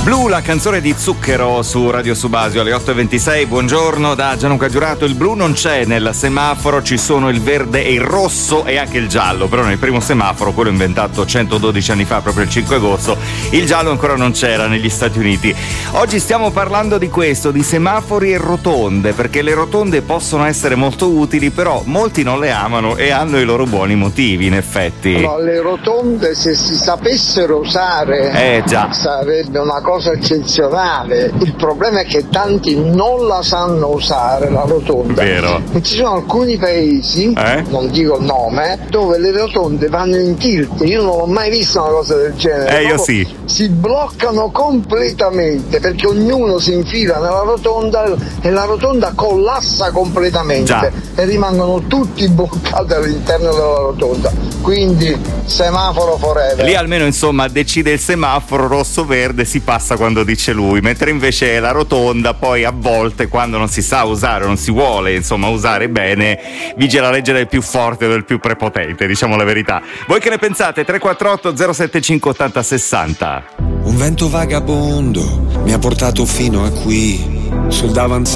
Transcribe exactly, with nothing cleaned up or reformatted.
Blu, la canzone di Zucchero su Radio Subasio alle otto e ventisei. Buongiorno da Gianluca Giurato. Il blu non c'è nel semaforo, ci sono il verde e il rosso e anche il giallo, però nel primo semaforo, quello inventato centododici anni fa, proprio il cinque agosto, il giallo ancora non c'era negli Stati Uniti. Oggi stiamo parlando di questo, di semafori e rotonde, perché le rotonde possono essere molto utili, però molti non le amano e hanno i loro buoni motivi, in effetti. No, le rotonde, se si sapessero usare, eh, già. sarebbe una cosa eccezionale. Il problema è che tanti non la sanno usare, la rotonda. Vero. E ci sono alcuni paesi, eh? non dico il nome, dove le rotonde vanno in tilt. Io non ho mai visto una cosa del genere. Eh, io sì. Si bloccano completamente perché ognuno si infila nella rotonda e la rotonda collassa completamente. Già. E rimangono tutti bloccati all'interno della rotonda. Quindi semaforo forever. Lì almeno insomma decide il semaforo rosso-verde, si passa quando dice lui, mentre invece la rotonda poi a volte, quando non si sa usare, non si vuole insomma usare bene, vige la legge del più forte o del più prepotente, diciamo la verità. Voi che ne pensate? tre quattro otto zero sette cinque ottanta sessanta. Un vento vagabondo mi ha portato fino a qui sul davanzale